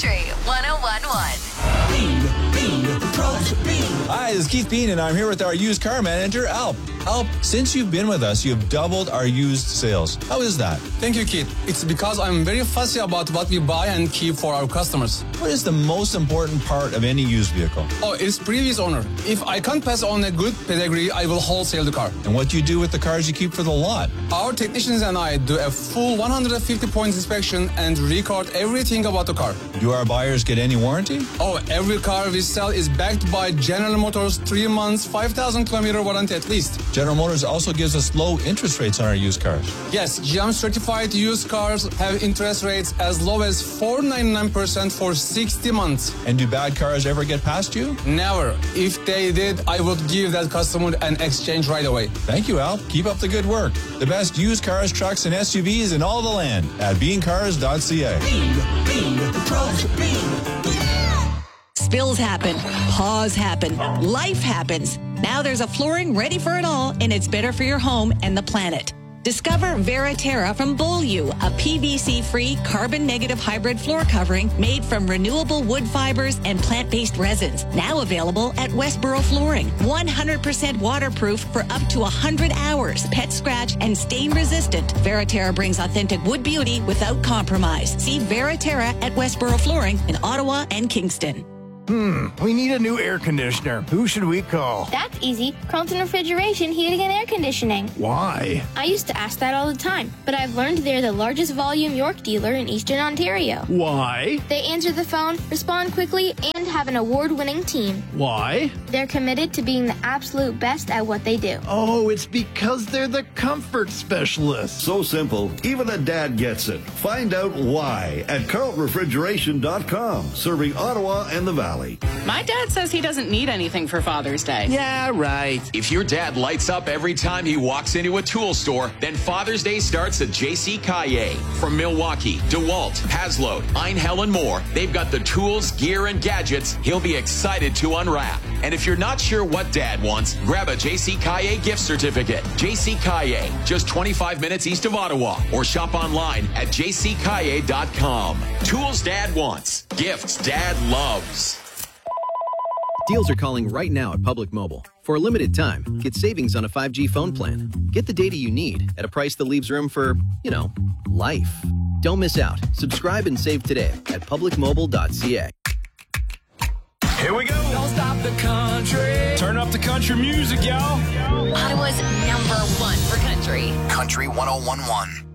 Country 101.1. Hi, this is Keith Bean, and I'm here with our used car manager, Alp. Alp, since you've been with us, you've doubled our used sales. How is that? Thank you, Keith. It's because I'm very fussy about what we buy and keep for our customers. What is the most important part of any used vehicle? Oh, it's previous owner. If I can't pass on a good pedigree, I will wholesale the car. And what do you do with the cars you keep for the lot? Our technicians and I do a full 150-point inspection and record everything about the car. Do our buyers get any warranty? Oh, every car we sell is backed by General Motors 3 months, 5,000 kilometer warranty at least. General Motors also gives us low interest rates on our used cars. Yes, GM certified used cars have interest rates as low as 4.99% for 60 months. And do bad cars ever get past you? Never. If they did, I would give that customer an exchange right away. Thank you, Al. Keep up the good work. The best used cars, trucks, and SUVs in all the land at beancars.ca. Spills happen, paws happen, life happens. Now there's a flooring ready for it all, and it's better for your home and the planet. Discover Veraterra from Beaulieu, a PVC-free, carbon-negative hybrid floor covering made from renewable wood fibers and plant-based resins. Now available at Westboro Flooring. 100% waterproof for up to 100 hours. Pet scratch and stain resistant. Veraterra brings authentic wood beauty without compromise. See Veraterra at Westboro Flooring in Ottawa and Kingston. We need a new air conditioner. Who should we call? That's easy. Carlton Refrigeration Heating and Air Conditioning. Why? I used to ask that all the time, but I've learned they're the largest volume York dealer in Eastern Ontario. Why? They answer the phone, respond quickly, and have an award-winning team. Why? They're committed to being the absolute best at what they do. Oh, it's because they're the comfort specialists. So simple, even a dad gets it. Find out why at carltonrefrigeration.com, serving Ottawa and the Valley. My dad says he doesn't need anything for Father's Day. Yeah, right. If your dad lights up every time he walks into a tool store, then Father's Day starts at J.C. Caillet. From Milwaukee, DeWalt, Haslow, Einhell, and more, they've got the tools, gear, and gadgets he'll be excited to unwrap. And if you're not sure what Dad wants, grab a J.C. Caillet gift certificate. J.C. Caillet, just 25 minutes east of Ottawa, or shop online at jccaillet.com. Tools Dad wants, gifts Dad loves. Deals are calling right now at Public Mobile. For a limited time, get savings on a 5G phone plan. Get the data you need at a price that leaves room for, life. Don't miss out. Subscribe and save today at publicmobile.ca. Here we go. Don't stop the country. Turn up the country music, y'all. Ottawa's #1 for country. Country 101.1.